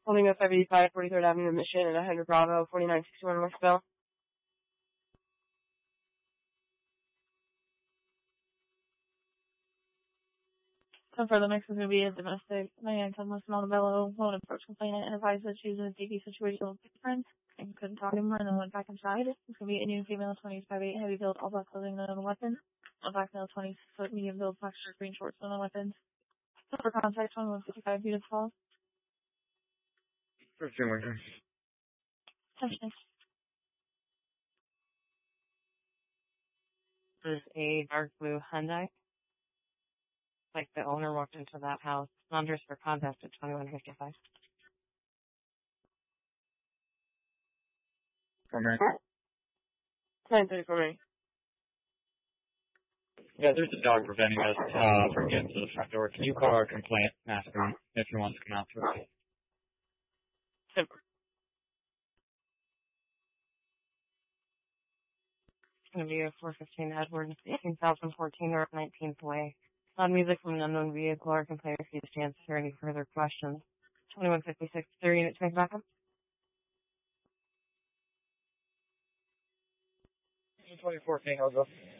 Holding up 585, 43rd Avenue, Mission, and 100 Bravo, 4961 Westville. So for the mix is going to be a domestic man, Thomas Montebello, loan approach complainant, and advised that she was in a DV situation with friends and couldn't talk anymore and then went back inside. It's going to be Indian female, 25'8", heavy build, all black clothing, no weapons. A black male, 20-foot, medium build, black shirt, green shorts, no weapons. For contact, 2155 Judith Falls. For two more. There's a dark blue Hyundai. Like the owner walked into that house. Numbers for contact at 2155. For me. 930 for me. Yeah, there's a dog preventing us from getting to the front door. Can you call our complaint and ask him if he wants to come out to us? Simple. It's going to be a 415 Edwards, 18,014 North 19th Way. Loud music from an unknown vehicle or can play if you just answer any further questions. 2156, 3 units make back up. 2014, I'll go.